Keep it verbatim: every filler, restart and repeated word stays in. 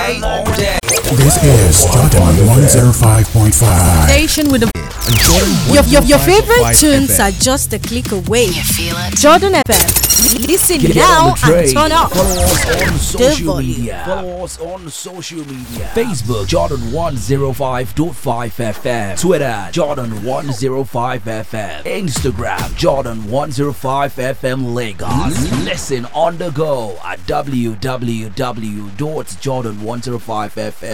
day, all day. This is Jordan one oh five point five. Station with the your, your, your favorite tunes are just a click away. You feel it? Jordan F M. Listen Get now on the and turn up. Follow us on social volume. media. Follow us on social media. Facebook Jordan one oh five point five F M. Twitter Jordan one oh five F M. Instagram Jordan one oh five F M Lagos. Listen on the go at w w w dot jordan one oh five f m